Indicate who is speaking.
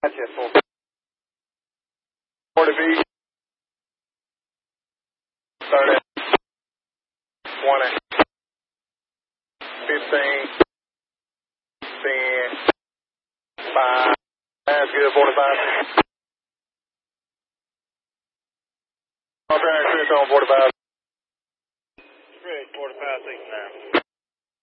Speaker 1: Gotcha. 40 feet. 30. 20. 15. 10. 5. That's good. 45. I'll try and finish on 45.
Speaker 2: Rick, 45, 69.